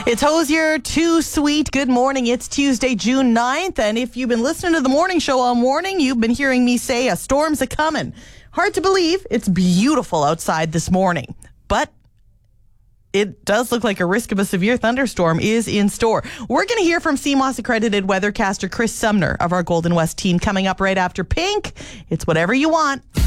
It's Hosier, Too Sweet. Good morning. It's Tuesday, June 9th. And if you've been listening to the morning show all morning, you've been hearing me say a storm's a-coming. Hard to believe. It's beautiful outside this morning. But it does look like a risk of a severe thunderstorm is in store. We're going to hear from CMOS accredited weathercaster Chris Sumner of our Golden West team coming up right after Pink. It's whatever you want.